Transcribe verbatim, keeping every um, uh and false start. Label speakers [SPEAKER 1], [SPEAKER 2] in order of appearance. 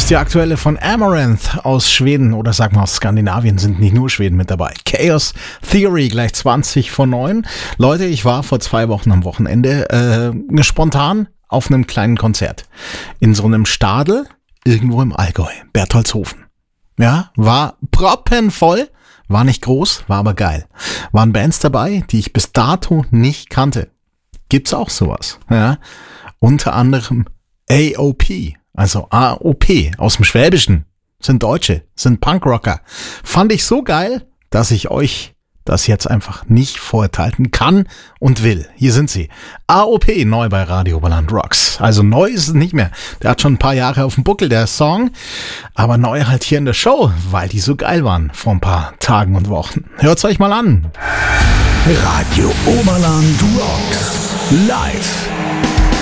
[SPEAKER 1] ist die aktuelle von Amaranth aus Schweden oder sag mal aus Skandinavien, sind nicht nur Schweden mit dabei. Chaos Theory, gleich zwanzig vor neun. Leute, ich war vor zwei Wochen am Wochenende äh, spontan auf einem kleinen Konzert. In so einem Stadel, irgendwo im Allgäu, Bertholdshofen. Ja, war proppenvoll, war nicht groß, war aber geil. Waren Bands dabei, die ich bis dato nicht kannte. Gibt's auch sowas, ja. Unter anderem A O P. Also A O P aus dem Schwäbischen, sind Deutsche, sind Punkrocker. Fand ich so geil, dass ich euch das jetzt einfach nicht vorenthalten kann und will. Hier sind sie. A O P, neu bei Radio Oberland Rocks. Also neu ist es nicht mehr. Der hat schon ein paar Jahre auf dem Buckel, der Song. Aber neu halt hier in der Show, weil die so geil waren vor ein paar Tagen und Wochen. Hört's euch mal an.
[SPEAKER 2] Radio Oberland Rocks. Live.